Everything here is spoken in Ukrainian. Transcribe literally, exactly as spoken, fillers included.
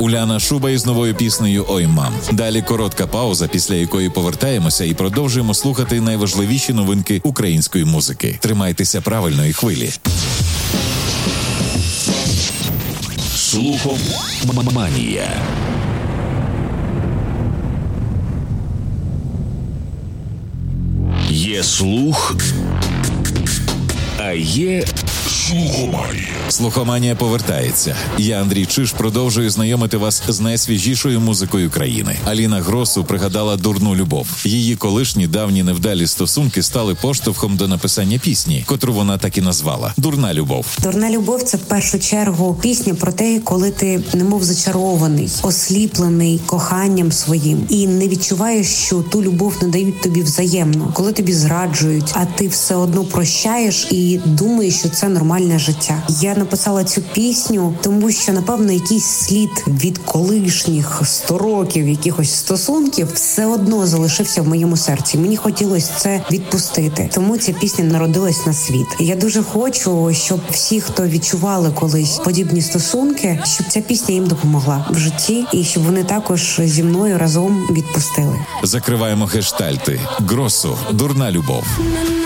Уляна Шуба із новою піснею «Ой, мам». Далі коротка пауза, після якої повертаємося і продовжуємо слухати найважливіші новинки української музики. Тримайтеся правильної хвилі. Слухоманія. Є слух, а є слухоманія. Слухоманія повертається. Я, Андрій Чиж, продовжую знайомити вас з найсвіжішою музикою країни. Аліна Гросу пригадала «Дурну любов». Її колишні давні невдалі стосунки стали поштовхом до написання пісні, котру вона так і назвала «Дурна любов». «Дурна любов» – це в першу чергу пісня про те, коли ти немов зачарований, осліплений коханням своїм і не відчуваєш, що ту любов не дають тобі взаємно. Коли тобі зраджують, а ти все одно прощаєш і думаєш, що це нормальне життя. Я написала цю пісню, тому що, напевно, якийсь слід від колишніх сто років якихось стосунків все одно залишився в моєму серці. Мені хотілося це відпустити. Тому ця пісня народилась на світ. Я дуже хочу, щоб всі, хто відчували колись подібні стосунки, щоб ця пісня їм допомогла в житті і щоб вони також зі мною разом відпустили. Закриваємо гештальти. Гросу «Дурна любов».